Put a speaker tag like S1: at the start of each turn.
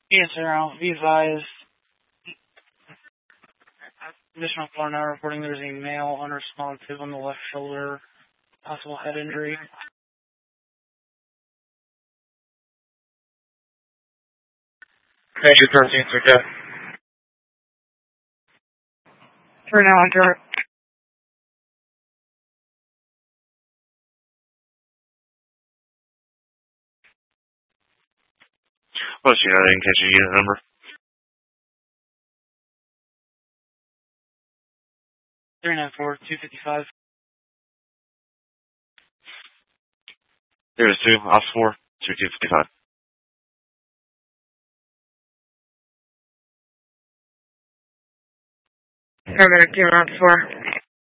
S1: Yes, sir. Be advised. Additional call now reporting there's a male unresponsive on the left shoulder, possible head injury.
S2: Thank you, 13, okay.
S1: For now, Hunter.
S2: What's your unit? I didn't catch your unit number.
S1: 394-255.
S2: There's 2, off 4, 2255.
S1: Paramedic 2 on 4.